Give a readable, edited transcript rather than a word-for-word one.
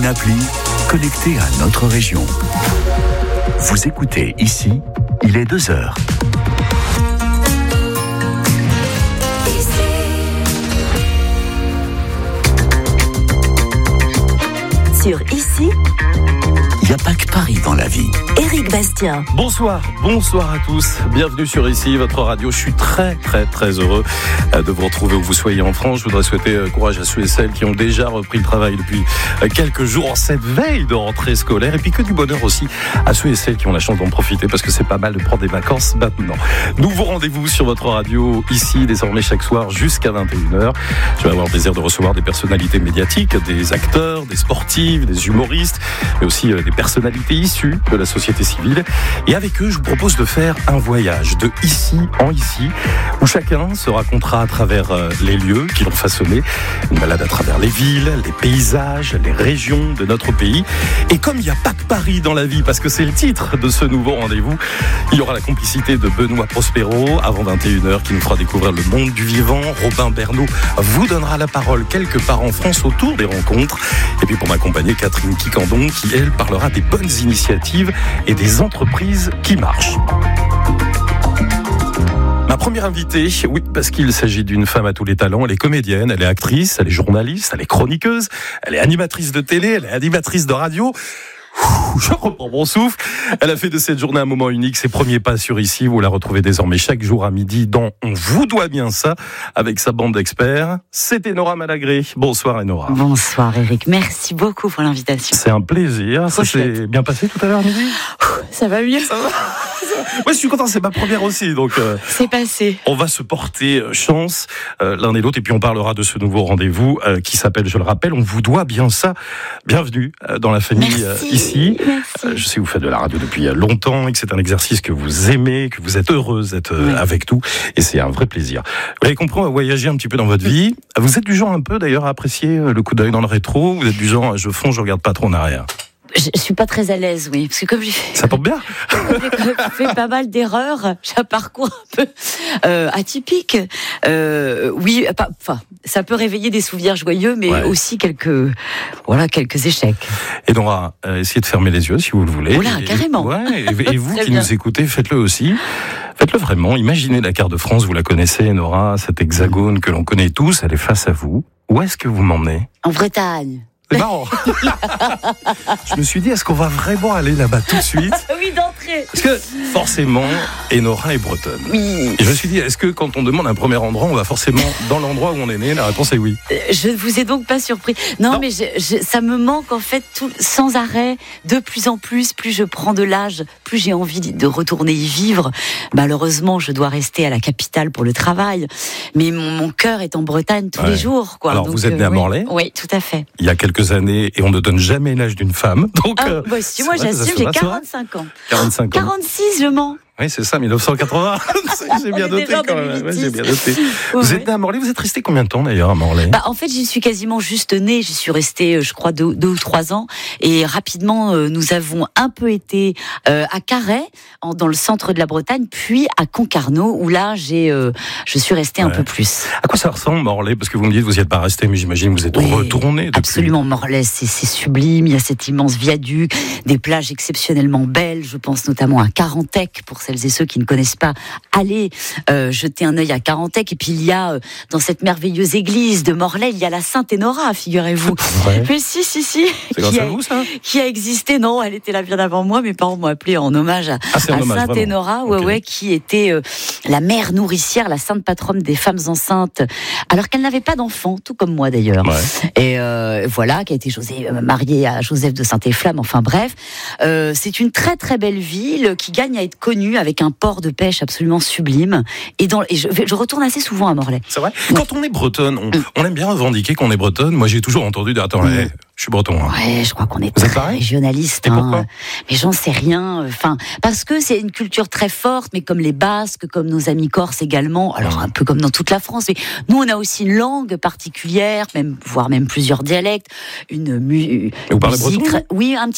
une appli connectée à notre région. Vous écoutez ici, il est 2h. Sur Ici, il n'y a pas que Paris dans la vie. Éric Bastien. Bonsoir à tous. Bienvenue sur Ici, votre radio. Je suis très heureux de vous retrouver où vous soyez en France. Je voudrais souhaiter courage à ceux et celles qui ont déjà repris le travail depuis quelques jours en cette veille de rentrée scolaire. Et puis que du bonheur aussi à ceux et celles qui ont la chance d'en profiter parce que c'est pas mal de prendre des vacances maintenant. Nouveau rendez-vous sur votre radio Ici, désormais chaque soir jusqu'à 21h. Je vais avoir le plaisir de recevoir des personnalités médiatiques, des acteurs, des sportifs, des humoristes, mais aussi des personnalités issues de la société civile. Et avec eux, je vous propose de faire un voyage de ici en ici, où chacun se racontera à travers les lieux qui l'ont façonné, une balade à travers les villes, les paysages, les régions de notre pays. Et comme il n'y a pas que Paris dans la vie, parce que c'est le titre de ce nouveau rendez-vous, il y aura la complicité de Benoît Prospero avant 21h qui nous fera découvrir le monde du vivant. Robin Bernot vous donnera la parole quelque part en France autour des rencontres. Et puis pour m'accompagner, Catherine Quicandon qui, elle, parlera des bonnes initiatives et des entreprises qui marchent. Ma première invitée, oui, parce qu'il s'agit d'une femme à tous les talents. Elle est comédienne, elle est actrice, elle est journaliste, elle est chroniqueuse, elle est animatrice de télé, elle est animatrice de radio. Je reprends mon souffle. Elle a fait de cette journée un moment unique. Ses premiers pas sur Ici, vous la retrouvez désormais chaque jour à midi dans On vous doit bien ça, avec sa bande d'experts. C'est Enora Malagré. Bonsoir Enora. Bonsoir Éric, merci beaucoup pour l'invitation. C'est un plaisir. Ça s'est bien passé tout à l'heure à midi ? Ça va mieux. Ça va. Ouais, je suis content, c'est ma première aussi. Donc, c'est passé. On va se porter chance l'un et l'autre. Et puis on parlera de ce nouveau rendez-vous qui s'appelle, je le rappelle, On vous doit bien ça. Bienvenue dans la famille Ici. Merci. Je sais que vous faites de la radio depuis longtemps et que c'est un exercice que vous aimez, que vous êtes heureuse d'être avec nous. Et c'est un vrai plaisir. Vous avez compris, on va voyager un petit peu dans votre vie. Vous êtes du genre un peu d'ailleurs à apprécier le coup d'œil dans le rétro. Vous êtes du genre, je fonce, je regarde pas trop en arrière. Je suis pas très à l'aise, oui, parce que comme ça tombe bien. J'ai fait pas mal d'erreurs, j'ai un parcours un peu atypique. Oui, enfin, ça peut réveiller des souvenirs joyeux, mais aussi quelques échecs. Et donc, on va essayer de fermer les yeux, si vous le voulez. Oula, carrément. Et vous qui nous écoutez, faites-le aussi. Faites-le vraiment. Imaginez la carte de France, vous la connaissez, Enora, cet hexagone que l'on connaît tous, elle est face à vous. Où est-ce que vous m'emmenez ? En Bretagne. C'est marrant. Je me suis dit, est-ce qu'on va vraiment aller là-bas tout de suite ? Oui, d'entrée. Parce que, forcément, Enora est bretonne. Oui. Et je me suis dit, est-ce que quand on demande un premier endroit, on va forcément dans l'endroit où on est né ? La réponse est oui. Je ne vous ai donc pas surpris. Non. Mais ça me manque en fait sans arrêt, de plus en plus je prends de l'âge, plus j'ai envie de retourner y vivre. Malheureusement, je dois rester à la capitale pour le travail. Mais mon cœur est en Bretagne tous les jours, quoi. Alors, donc, vous êtes né à Morlaix ? Oui, tout à fait. Il y a quelques années, et on ne donne jamais l'âge d'une femme. Donc, si, moi j'assume, j'ai 45 ans. 45 ans. 46, je mens. Oui, c'est ça, 1980. J'ai bien noté quand même. Ouais, j'ai bien noté. Vous êtes né à Morlaix, vous êtes resté combien de temps d'ailleurs à Morlaix ? En fait, j'y suis quasiment juste née. J'y suis restée, je crois, 2 ou 3 ans. Et rapidement, nous avons un peu été à Carhaix, dans le centre de la Bretagne, puis à Concarneau, où là, je suis restée un peu plus. À quoi ça ressemble Morlaix ? Parce que vous me dites, vous n'y êtes pas resté, mais j'imagine que vous êtes retourné depuis. Absolument, Morlaix, c'est sublime. Il y a cet immense viaduc, des plages exceptionnellement belles. Je pense notamment à Carantec, pour celles et ceux qui ne connaissent pas, allez jeter un œil à Carantec. Et puis il y a dans cette merveilleuse église de Morlaix, il y a la Sainte Enora, figurez-vous. Mais si. C'est grâce à vous, ça ? Qui a existé, non, elle était là bien avant moi. Mes parents m'ont appelé en hommage à Sainte Enora, qui était la mère nourricière, la sainte patronne des femmes enceintes, alors qu'elle n'avait pas d'enfant, tout comme moi d'ailleurs. Et qui a été mariée à Joseph de Saint-Efflamme. Enfin bref, c'est une très très belle ville qui gagne à être connue avec un port de pêche absolument sublime. Et je retourne assez souvent à Morlaix. C'est vrai ? Quand on est bretonne, on aime bien revendiquer qu'on est bretonne. Moi, j'ai toujours entendu dire, attends, je suis breton. Hein. Ouais, je crois qu'on est très régionaliste. Et pourquoi ? Mais j'en sais rien. Enfin, parce que c'est une culture très forte, mais comme les Basques, comme nos amis corses également. Alors, un peu comme dans toute la France. Mais nous, on a aussi une langue particulière, voire même plusieurs dialectes. Vous parlez breton ? Oui, un petit